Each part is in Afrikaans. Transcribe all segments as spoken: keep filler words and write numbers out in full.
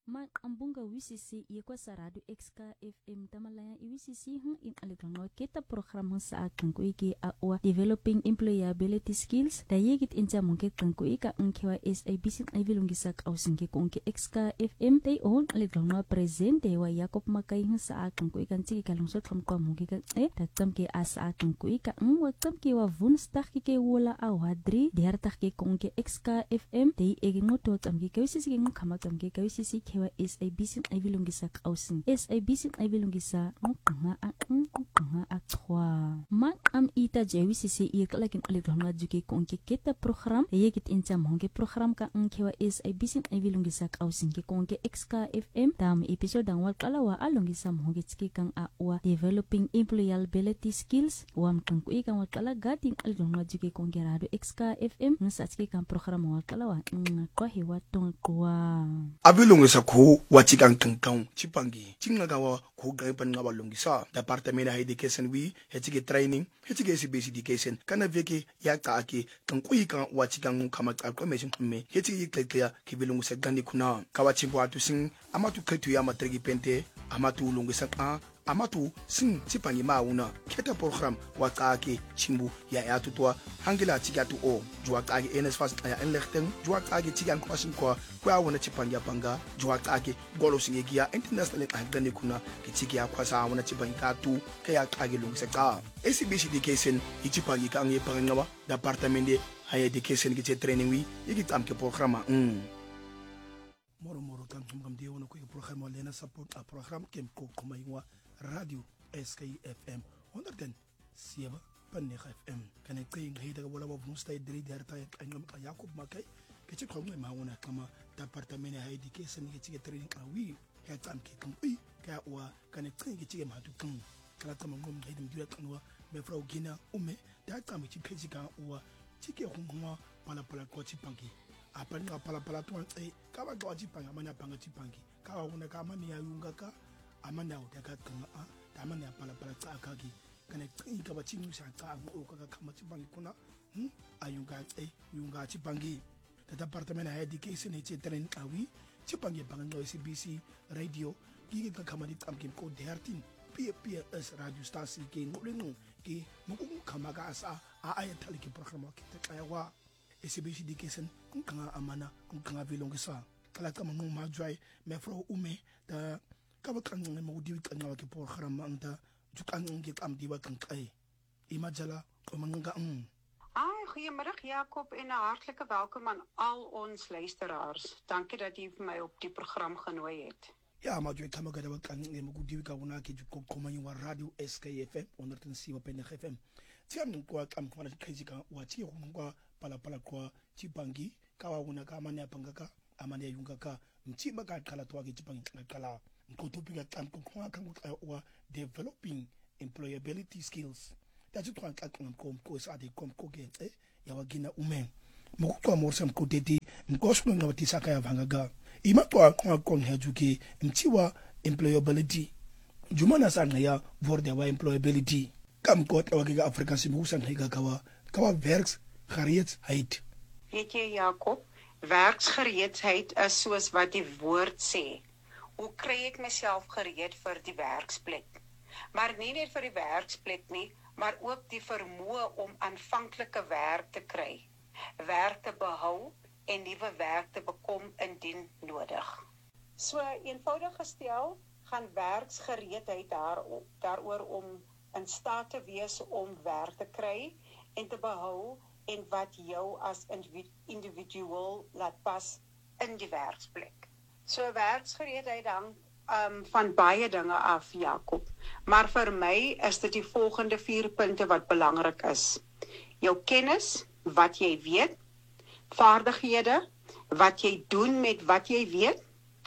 Ma ambunga wisisi yekwa sa radio X K F M tamalaya iwisisi hun in aliklango kita program hun sa kanku iki a wa developing employability skills da yegit incha mungke kanku ika unkewa S A B C ivilungisa kausinge konke X K F M tay on aliklango presente wa Jacob Makai hun sa kanku ikan chiki kalungsot kamko mungke ka e tatamke asa kanku ika un wa tamke wa vunsdag ke wala awadri dertig ke konke X K F M tay egino to tamke kawisisi ke ngama tamke kawisisi wa S A B C ivilungisa kausin S A B C ivilungisa nganga nganga atwa ma am ita jewisisi iklakin aliglanga juke konke keta program yegit incha monge program ka ngkewa S A B C ivilungisa kausin ke konke X K F M tam episode ang wakalawa alungisa monge tski kang awa developing employability skills wam kang ku ikang wakala gating aliglanga juke konke radio X K F M nsa tski kang program wakalawa ngakwa hewa tong kwa avilungisa ko wachikang tungtong chipangi chingagawa ko gaipan nga walungisa department of education wi hechige training hechige S B C education kana veke ya taake tungkui kan wachikang kama kalkomeshin me hechige kleklea kivilungisa gani kuna kawachimbo atu sing amatu kletu ya matrigi pente amatu lungisa a amatu sing chipangi mauna keta program wakake chimbu ya ya tutwa hangila chigatu o jwa kage N S F A S ya enlechten jwa kage chigan kwasin kwa kwa wana chipangi ya panga jwa kage golo singegia international agane kuna kichiki ya kwasa wana chipangi katu kaya kage lungisa ka S B C education ichipangi ka ngi pangawa department de higher education kiche training wi ikitamke programa mm moro moro kan tumgam de wona ko program wala support a program kem ko kumaywa radio S K F M honderd zeven punt negen F M kan ik tegen heden wala wa woensdag drie dertig engam Jacob Makai ketje kwam ma wona kama departement ya education ketje training awi ya tamke kan ui ka wa kan ik tegen ketje ma tu kan kala tama ngom heden dure kan wa me frau Gina ume da tamke ketje ketje ka wa tike hungwa pala pala ko chipangi apa nga pala pala tu eh ka ba go chipanga mana panga chipangi ka wa wona ka mani ya yunga ka amanda utaka kanga a tamana ya pala pala tsakaki kana tsinga bachingu sha tsago okaka kama chipangi kuna hm ayunga eh yunga chipangi the department of education he training awi chipangi banga S B C radio gigi ka kama ditamkin ko dertien P P S radio station ke ngolengo ke mukungu kama ka asa a ayatali ke program ke tsayawa S B C education kanga amana kanga vilongisa kala kama no majwai me fro ume da kaba kan mo diwi kan wa ke program anta jukan ngi am diwa kan kai imajala komanga mm Ai goeiemiddag Jacob en 'n hartlike welkom aan al ons luisteraars. Dankie dat jy vir my op die program genooi het. Ja, maar jy kan maar gade kan mo diwi ka wona ke juko komanga radio S K F M honderd zeven punt negen F M. Tiam kwa kam kwa kizika wa ti kwa pala pala kwa chipangi kawa wona ka amane apangaka amane yungaka mchimba ka kala to ke chipangi kala nkotopika tanko kwa kangu wa developing employability skills that's what kan kan kom ko sa de kom ko ke eh ya wagina umen mokukwa morsa mkoteti mkosmo ngabati saka ya vangaga imakwa kwa kon hejuke mchiwa employability jumana sanga ya vorde wa employability kam kot wagiga Afrika simusa ngiga kawa kawa werksgereedheid weet jy Jacob werksgereedheid is soos wat die woord sê. Hoe kry ek myself gereed vir die werksplek? Maar nie net vir die werksplek nie, maar ook die vermoë om aanvanklike werk te kry, werk te behou en nuwe werk te bekom indien nodig. So eenvoudig gestel, gaan werksgereedheid daar daaroor om in staat te wees om werk te kry en te behou en wat jou as individual laat pas in die werksplek. So werksgereedheid hang um, van baie dinge af, Jacob. Maar vir my is dit die volgende vier punte wat belangrik is. Jou kennis, wat jy weet, vaardighede, wat jy doen met wat jy weet,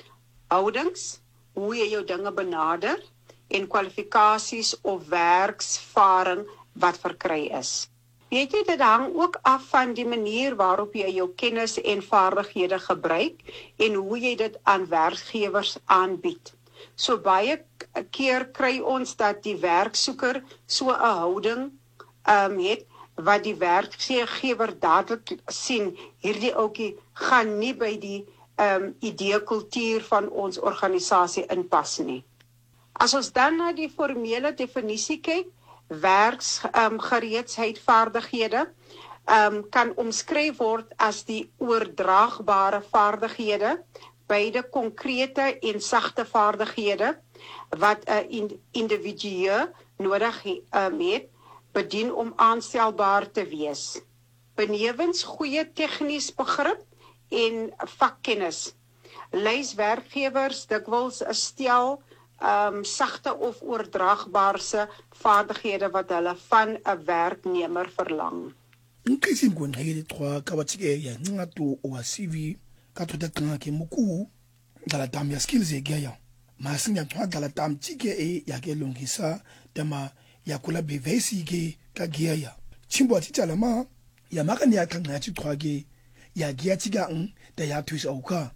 houdings, hoe jy jou dinge benader, en kwalifikasies of werksvaring wat verkry is. Weet jy, dit hang ook af van die manier waarop jy jou kennis en vaardighede gebruik en hoe jy dit aan werkgewers aanbied. So baie keer kry ons dat die werksoeker so 'n houding um, het wat die werkgewer dadelik sien, hierdie ouetjie gaan nie by die um, idee-kultuur van ons organisasie inpas nie. As ons dan na die formele definisie kyk, werksgereedheid um, vaardighede um, kan omskryf word as die oordraagbare vaardighede, beide konkrete en sagte vaardighede wat 'n individu nodig um, het, bedien om aanstelbaar te wees. Benewens goeie tegnies begrip en vakkennis, lys werkgewers dikwels 'n stel um, sagte of oordraagbaarse vaardighede wat hulle van 'n werknemer verlang. Nkisi ngwenhele twa kabatike ya ngatu wa C V ka tota kanga ke muku dala tam ya skills e gaya masinya twa dala tam tike e ya ke longisa tema ya kula bevesi ke ka gaya chimbo titala ma ya makani ya kanga chi twa ke ya gya tiga ng da ya twis auka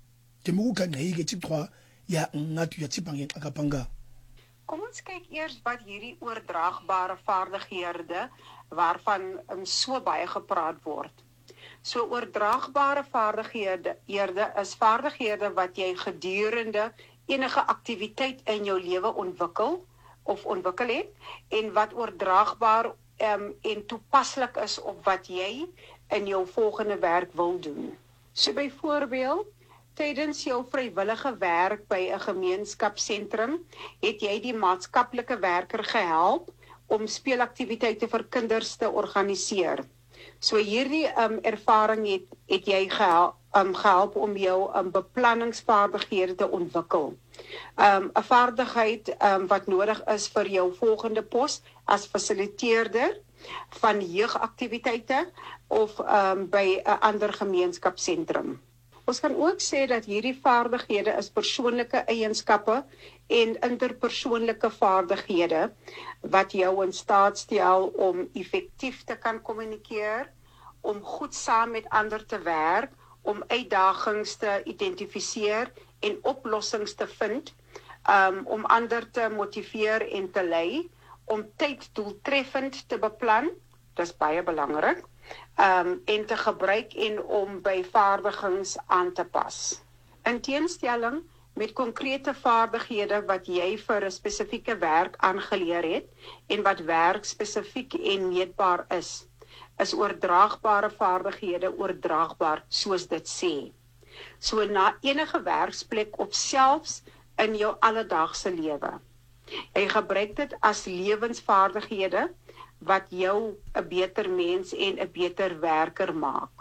te muku ka nei ke chi twa ya ngatu ya chipange akapanga. Kom ons kyk eers wat hierdie oordraagbare vaardighede waarvan um, so baie gepraat word. So oordraagbare vaardighede is vaardighede wat jy gedurende enige aktiwiteit in jou lewe ontwikkel of ontwikkel het en wat oordraagbaar um, en toepaslik is op wat jy in jou volgende werk wil doen. So byvoorbeeld, tydens jou vrywillige werk by 'n gemeenskapsentrum het jy die maatskaplike werker gehelp om speelaktiwiteite vir kinders te organiseer. So hierdie um, ervaring het, het jy gehelp, um, gehelp om jou um, beplanningsvaardighede te ontwikkel. 'n um, vaardigheid um, wat nodig is vir jou volgende pos as fasiliteerder van jeugaktiwiteite of um, by 'n ander gemeenskapsentrum. Ons kan ook sê dat hierdie vaardighede is persoonlike eienskappe en interpersoonlike vaardighede wat jou in staat stel om effektief te kan kommunikeer, om goed saam met ander te werk, om uitdagings te identifiseer en oplossings te vind, um, om ander te motiveer en te lei, om tyd doeltreffend te beplan, dis baie belangrik, um, en te gebruik en om by vaardigings aan te pas. In teenstelling met konkrete vaardighede wat jy vir 'n spesifieke werk aangeleer het en wat werkspesifiek en meetbaar is, is oordraagbare vaardighede oordraagbaar soos dit sê. So na enige werksplek of selfs in jou alledaagse lewe. Jy gebruik dit as lewensvaardighede wat jou 'n beter mens en 'n beter werker maak.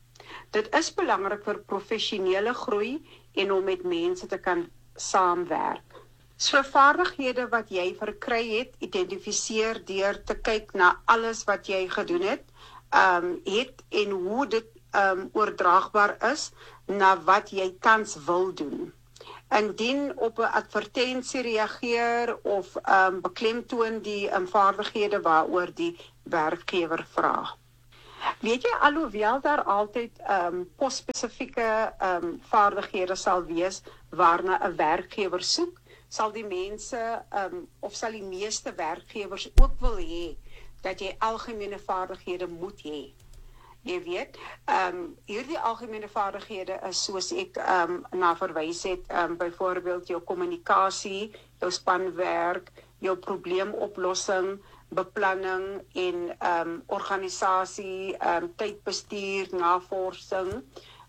Dit is belangrik vir professionele groei en om met mense te kan saamwerk. So vaardighede wat jy verkry het, identifiseer deur te kyk na alles wat jy gedoen het, um, het en hoe dit um, oordraagbaar is na wat jy tans wil doen. Indien op 'n advertensie reageer of um, beklemtoon die um, vaardighede waaroor die werkgewer vra. Weet jy, alhoewel daar altyd um, posspesifieke um, vaardighede sal wees waarna 'n werkgewer soek, sal die mense um, of sal die meeste werkgewers ook wil hê dat jy algemene vaardighede moet hê. Jy weet, um, hierdie algemene vaardighede is soos ek um, na verwys het, um, byvoorbeeld jou kommunikasie, jou spanwerk, jou probleemoplossing, beplanning en um, organisasie, um, tydbestuur, navorsing.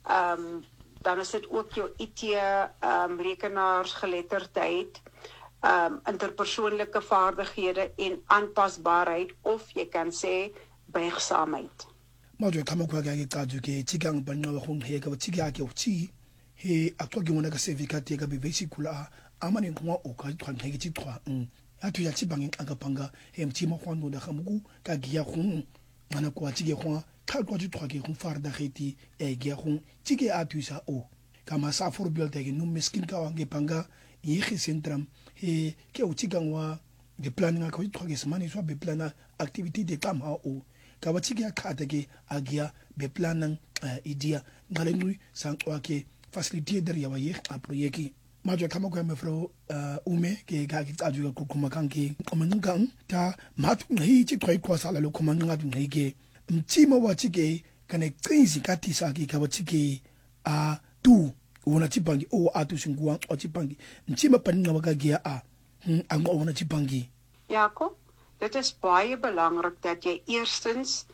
Um, dan is dit ook jou I T, um, rekenaarsgeletterdheid, um, interpersoonlike vaardighede en aanpasbaarheid of jy kan sê buigsaamheid. Majo kama kwa gage kaju ke chigang banna wa hon he ka chiga ke uchi he atwa ke mona ka certificate ka bevesi kula amane ngwa o ka twa ngeke chi twa mm atu ya chibang anga panga he mchima kwando da khamuku ka giya khun mana kwa chige khwa ka kwa chi twa ke khun farda kheti e giya khun chige atu sa o kama sa for build ke no miskin ka wange panga yi centram he ke uchi gangwa de planning ka twa ke smani so be plana activity de kama o ka batiki akata ke agia be planan uh, idea ngalenui sankwa ke facilitator ya waye a projeki majo kama kwa mefro uh, ume ke ga ki taju ko kuma kanke komangang ta matu ngi chi twai kwa sala lo komanga du ngi ke mchima wa chike kane tsinzi katisa ki ka batiki a tu wona chipangi o atu singua o chipangi nchima paninga wakagia a ang wona chipangi. Jakob, dit is baie belangrik dat jy eerstens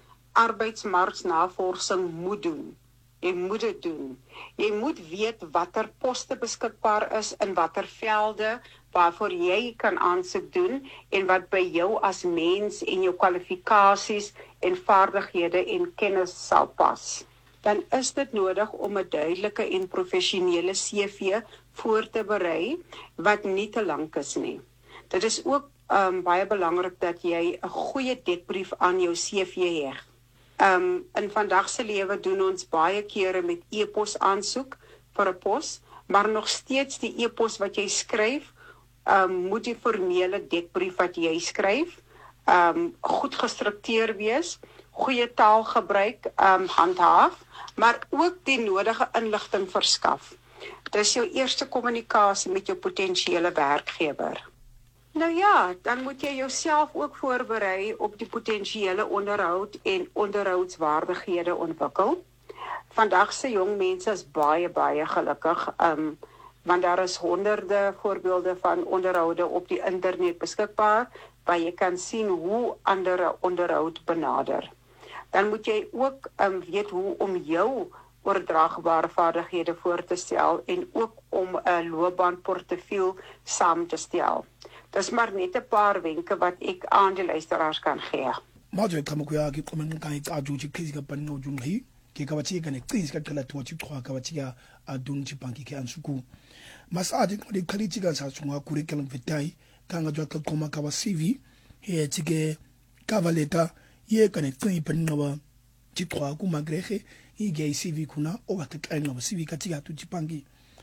arbeidsmarknavorsing moet doen. Jy moet dit doen. Jy moet weet watter poste beskikbaar is in watter velde waarvoor jy kan aansoek doen en wat by jou as mens en jou kwalifikasies en vaardighede en kennis sal pas. Dan is dit nodig om 'n duidelike en professionele C V voor te berei wat nie te lank is nie. Dit is ook um, baie belangrik dat jy 'n goeie dekbrief aan jou C V heg. Um, in vandag se lewe doen ons baie kere met e-pos aansoek vir 'n pos, maar nog steeds die e-pos wat jy skryf, um, moet die formele dekbrief wat jy skryf, um, goed gestruktureer wees, goeie taalgebruik um, handhaaf, maar ook die nodige inligting verskaf. Dis jou eerste kommunikasie met jou potensiële werkgewer. Nou ja, dan moet jy jouself ook voorberei op die potensiële onderhoud en onderhoudswaardighede ontwikkel. Vandag se jong mense is baie baie gelukkig, um, want daar is honderde voorbeelde van onderhoude op die internet beskikbaar waar jy kan sien hoe ander onderhoud benader. Dan moet jy ook um, weet hoe om jou oordraagbare vaardighede voor te stel en ook om 'n loopbaanportefeul saam te stel. Dis maar net 'n paar wenke wat ek aan die luisteraars kan gee. Maar jy kan ook jy kom en kan jy ajo jy kisi ka pan no jung hi ke ka bachi ka ne kisi ka kala to chi khwa ka bachi ka adun chi banki ke ansuku mas adi ko di khaliti ka sa tsunga curriculum vitae ka nga jwa ka koma ka ba C V he chike ka valeta ye ka ne tsi pan no ba chi khwa ku magrehe i ge C V kuna o ba ka ka no C V ka ti ka tu chi banki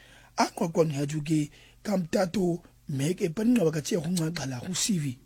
a ko kon ha ju ke kam tato make e panna waka che hunga qala hu C V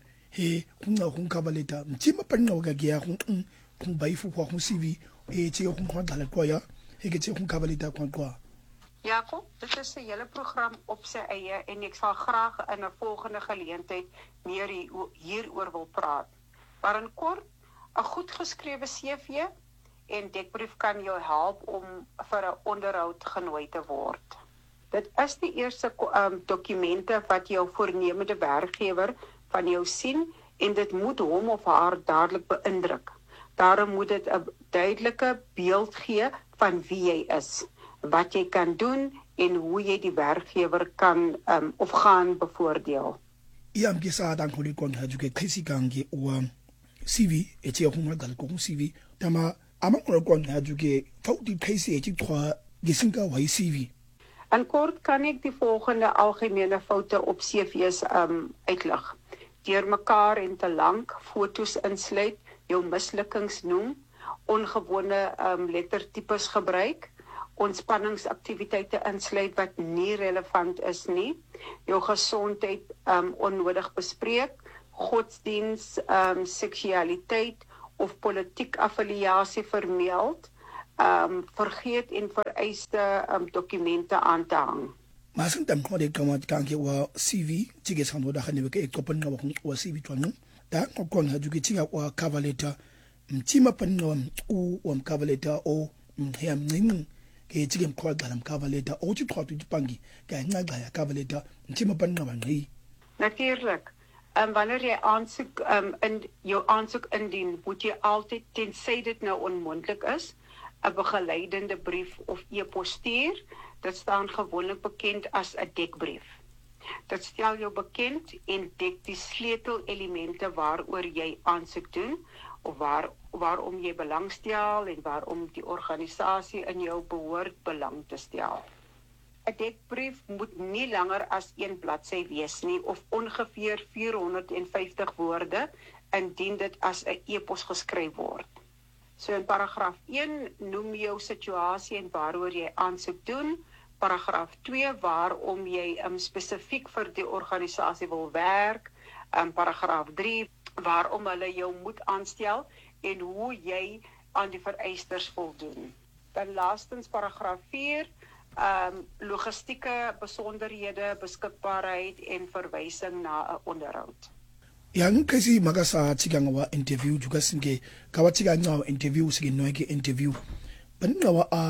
he hunga hun ka baleta mtima panna waka ge ya hun hun bai fu hu C V e che hun ha qala kwa ya he ke che hun ka baleta kwa kwa. Jakob, dit is 'n hele program op sy eie en ek sal graag in 'n volgende geleentheid meer hieroor wil praat. Maar in kort, 'n goed geskrewe C V en dekbrief kan jou help om vir 'n onderhoud genooi te word. Dit is die eerste um, dokumente wat jou voornemende werkgewer van jou sien en dit moet hom of haar dadelik beïndruk. Daarom moet dit 'n duidelike beeld gee van wie jy is, wat jy kan doen en hoe jy die werkgewer kan um, of gaan bevoordeel. Ia mpisa dan ko di kon ha juke kisi kangi o C V e che ho ma dal ko C V tama ama ko kon ha juke fauti kisi e chi twa gisinka wa C V. In kort kan ek die volgende algemene foute op C V's um, uitlig. Deur mekaar en te lank fotos insluit, jou mislukkings noem, ongewone um, lettertipes gebruik, ontspanningsaktiwiteite insluit wat nie relevant is nie, jou gesondheid um, onnodig bespreek, godsdiens, um, seksualiteit of politiek affiliasie vermeld, um, vergeet en vereiste um, dokumente aan te hang. Maar sing tam ko de kama kanke wa C V tige sando da khane ke ko panna wa C V twanu da ko kon ha juki tinga wa cover letter mtima panna wa u wa cover letter o mhya mnini ke tige mkwa dala cover letter o ti twatu tipangi ka ngaga ya cover letter mtima panna wa ngi. Natuurlik. Um, wanneer jy aansoek um, in jou aansoek indien, moet jy altyd, tensy dit nou onmoontlik is, 'n begeleidende brief of e-pos stuur. Dit staan gewoonlik bekend as 'n dekbrief. Dit stel jou bekend en dek die sleutelelemente waaroor jy aansoek doen of waar waarom jy belangstel en waarom die organisasie in jou behoort belang te stel. 'n Dekbrief moet nie langer as een bladsy wees nie of ongeveer vierhonderdvyftig woorde indien dit as 'n e-pos geskryf word. So in paragraaf een noem jou situasie en waaroor jy aansoek doen. Paragraaf twee waarom jy um, spesifiek vir die organisasie wil werk. Um, paragraaf drie waarom hulle jou moet aanstel en hoe jy aan die vereistes voldoen. Dan laastens paragraaf vier um, logistieke besonderhede, beskikbaarheid en verwysing na 'n onderhoud. Yang kasi magasa chigang wa interview juga singe kawa chigang wa interview sige noike interview banna wa a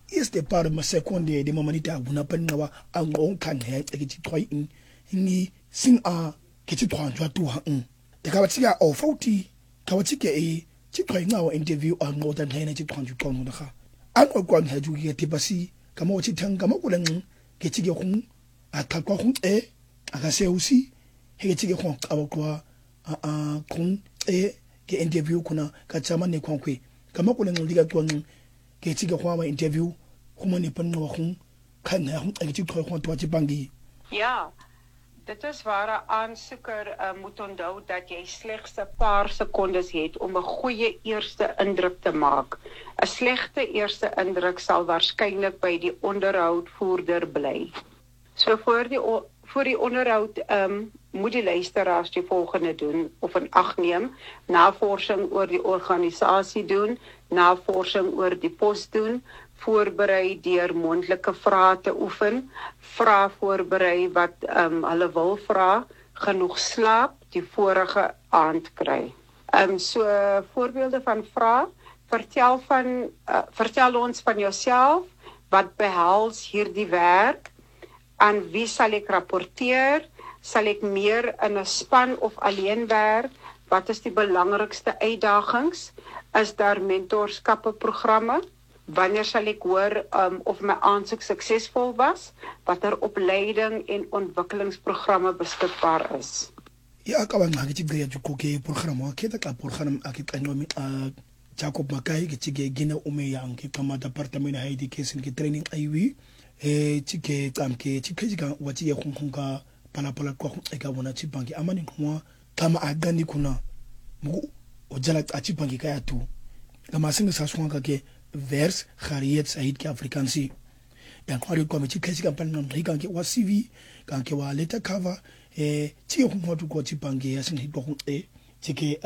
is the part ma seconde de mamanita buna panwa ang on kan he ke ti twai in ni sing a ke ti twan jwa tu ha n de ka batsiga o forty ka batsike e ti twai nga interview a ngo dan he na ti twan ju kon no ga an ko kon he ju ke ti basi ka mo ti thang ka mo ko leng ke ti ke khung a ka ko khung e a ka se usi he ke ti ke khung ka ko a a khung e ke interview kuna ka chama ne khong kwe ka mo ko leng ndi ka twang ke ti ke khwa ma interview kuma ne pan no khung kan na khung ke ti khoi khong to ti bangi. Ja, dit is waar 'n aansoeker uh, moet onthou dat jy slegs 'n paar sekondes het om 'n goeie eerste indruk te maak. 'n Slegte eerste indruk sal waarskynlik by die onderhoudvoerder bly. So voor die voor die onderhoud um, moet die luisteraars die volgende doen of in ag neem: navorsing oor die organisasie doen, navorsing oor die pos doen, voorberei deur mondelike vrae te oefen, vrae voorberei wat um, hulle wil vra, genoeg slaap die vorige aand kry. Um, so voorbeelde van vrae: vertel van uh, vertel ons van jouself, wat behels hierdie werk, aan wie sal ek rapporteer, sal ek meer in 'n span of alleen werk, wat is die belangrikste uitdagings, is daar mentorskappe programme, wanneer sal ek hoor um, of my aansoek suksesvol was, watter opleiding en ontwikkelingsprogramme beskikbaar is. Ja, ka ba ngaki tsigaya juko ke programa ke ta ka program akitanywa mi Jacob Makai ke tsige gina ume yang ke kama department ha education ke training I W e tsike tsamke tsike wati ya khunga pala pala kwa eka bona tsibangi amani khwa kama agani kuna mu ojala tsibangi kaya tu kama singa saswanga ke vers Harriet Said ke Afrikaansi yang kwari kwa mechi kesi kan pan rika ke wa C V kan ke wa letter cover e tsike khwa tu ko tsibangi ya sin hito khun e tsike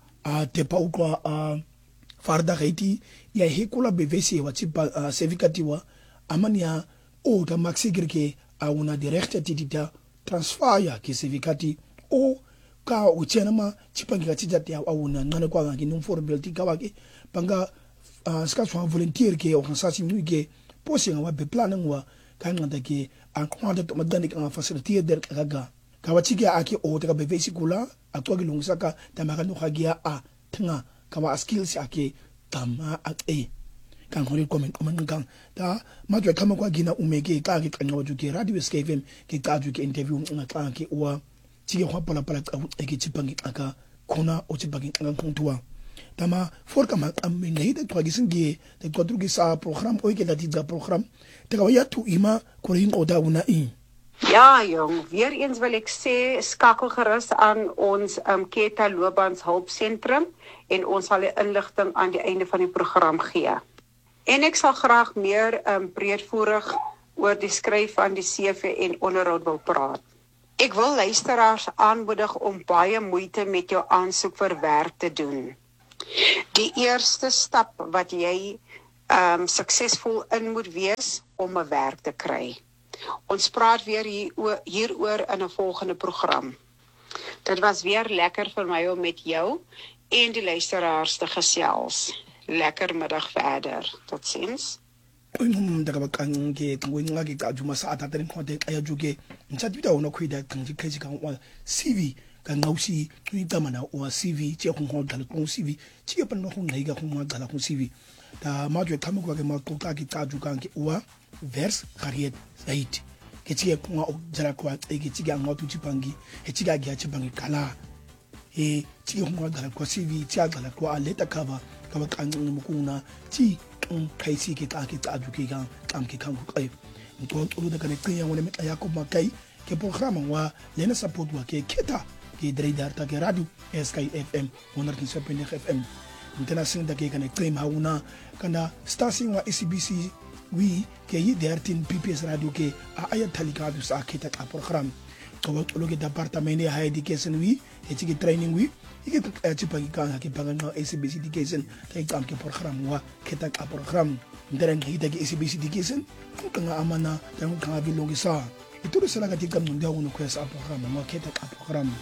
a tepa ukwa a farda gaiti ya hekula bevesi wa tsipa certificate wa amania o da maxigirke a una directa titita transfer ya ke certificate o ka o chenama tsipangi ka tijati ya una ngane kwa ngi num for belti ka wa ke banga ska so volunteer ke organisasi nu ke posing wa be plan wa kan ngata ke an kwanda to madani ka facility der kaga ka wa tsike ake o da bevesi kula atwa ke lungsaka ta makano khagia a tanga kama skills ake tama at e kan hori comment comment kan ta majwe kama kwa gina umeke ka ke kanyo juke radio S K F M ke ka juke interview nga ka ke wa tsike kwa pala pala ka ke tsipangi aka kona o tsipangi nga kontua tama for kama am nei de twa gisinge de twa sa program o ke da ti program te ka ya tu ima ko rin o da una i. Ja jong, weer eens wil ek sê, skakel gerus aan ons um, Keta Loopbaans Hulpsentrum en ons sal die inligting aan die einde van die program gee. En ek sal graag meer um, breedvoerig oor die skryf van die C V en onderhoud wil praat. Ek wil luisteraars aanmoedig om baie moeite met jou aansoek vir werk te doen. Die eerste stap wat jy um, suksesvol in moet wees om 'n werk te kry. Ons praat weer hier, hieroor in 'n volgende program. Dit was weer lekker vir my om met jou en die luisteraars te gesels. Lekker middag verder. Totsiens. Oinum daga bakang ke ngoi ngaki ka juma sa ata tren khote aya juke nchati bita ona khoida tangji khaji kan wa C V kan ngausi ni tamana wa C V che khong khong dal khong C V che pan no khong ngai ga khong ma dal khong C V ta ma jwe khamu kwa ke ma ko ka ki ta ju kan ke wa vers Harriet Said ke che khong o jara kwa e ke che ga ngatu chipangi e che ga ga chipangi kala e che khong dal kwa C V che ga dal kwa letter cover ka ba kan mo kuna chi kai si ke ka ke ta ju ke ga kam ke kan ku kai to to da kan ke ya wona me ya ko ma kai ke programa wa lena support wa ke keta ke dreidar ta ke radio S K F M one oh seven point nine F M intena sin da ke kan claim hauna kana station wa E C B C wi ke yi thirteen P P S radio ke a ayat talika du sa ke ta program to lo ke department ya education wi e ti ke training wi ike ti pagi kan ke pagano E C B C education ta ikam ke program wa ke ta program nderen ke ta ke E C B C education kan amana ta kan avilongi sa itu sala ka ti kam ndia uno ko sa program wa ke ta program.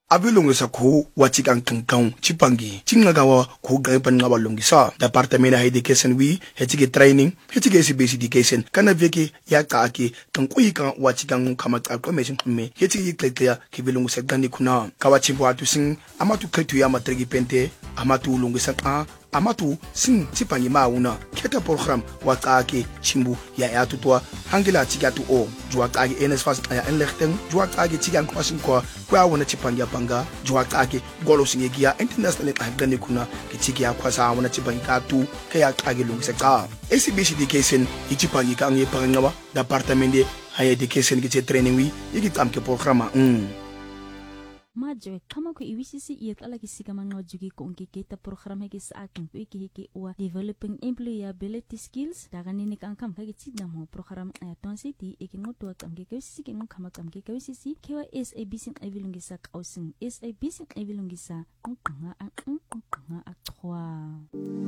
avilungisa khu wachikang tengkang chipangi chingagawa khu gaipan ngaba lungisa department of education wi hechige training hechige basic education kana veki ya kaaki tengkuika wachikang khama calculation mme hechige kleklea kivilungisa dani kuna kawachimbo atusing amatu kletu ya matrigi pente amatu lungisa a amatu sing chipangi mauna keta program wakake chimbu ya ya tutwa hangila chigatu o jwa kage ns fast ya enlechten jwa kage chigan kwasin kwa kwa wona chipangi panga jwa kage golo singegia international agdani kuna kichiki ya kwasa wona chipangi katu kaya kage lungisa ka S B C education ichipangi ka ngi pangawa department de higher education kiche training wi yiki kamke programa mm Majo kama ko iwisisi iet ala kisika mga jugi ko unki kita program hegi sa akin ko iki hiki uwa developing employability skills daga nini ka angkam kagi chidna mo program ayaton city iki ngoto kam ke kawisi ki ngkama kam ke kawisi kewa S A B C evilungisa kausing S A B C evilungisa ngkanga ang ngkanga akwa